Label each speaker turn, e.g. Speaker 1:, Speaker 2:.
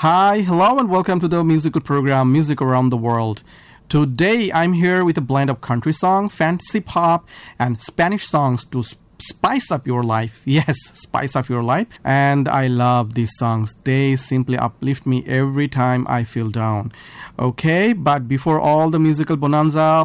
Speaker 1: Hi, hello, and welcome to the musical program Music Around the World. Today, I'm here with a blend of country song, fantasy pop, and Spanish songs to spice up your life. Yes, spice up your life. And I love these songs. They simply uplift me every time I feel down. Okay, but before all the musical bonanza,